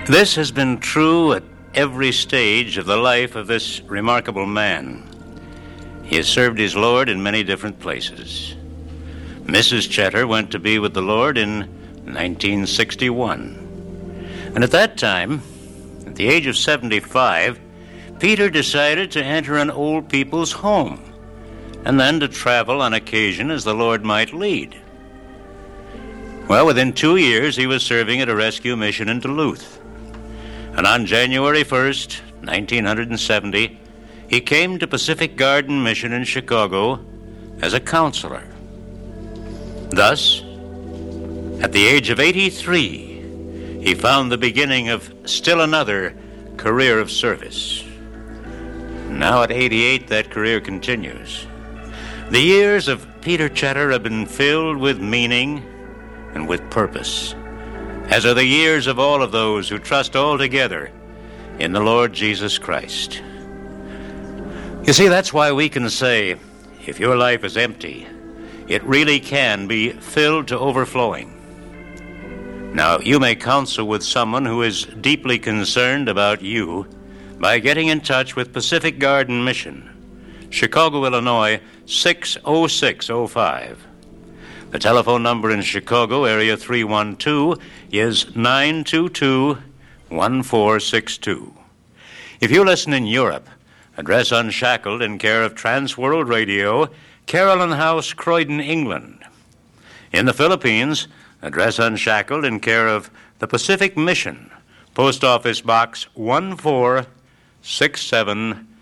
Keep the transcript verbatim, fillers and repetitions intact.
This has been true at every stage of the life of this remarkable man. He has served his Lord in many different places. Missus Chetter went to be with the Lord in nineteen sixty-one. And at that time, at the age of seventy-five, Peter decided to enter an old people's home and then to travel on occasion as the Lord might lead. Well, within two years, he was serving at a rescue mission in Duluth. And on January first, nineteen seventy, he came to Pacific Garden Mission in Chicago as a counselor. Thus, at the age of eighty-three, he found the beginning of still another career of service. Now at eighty-eight, that career continues. The years of Peter Chetter have been filled with meaning and with purpose, as are the years of all of those who trust altogether in the Lord Jesus Christ. You see, that's why we can say, if your life is empty, it really can be filled to overflowing. Now, you may counsel with someone who is deeply concerned about you by getting in touch with Pacific Garden Mission, Chicago, Illinois, six oh six oh five. The telephone number in Chicago, area three one two, is nine two two, one four six two. If you listen in Europe, address Unshackled in care of Transworld Radio, Carolyn House, Croydon, England. In the Philippines, address Unshackled in care of the Pacific Mission, Post Office Box one four six seven,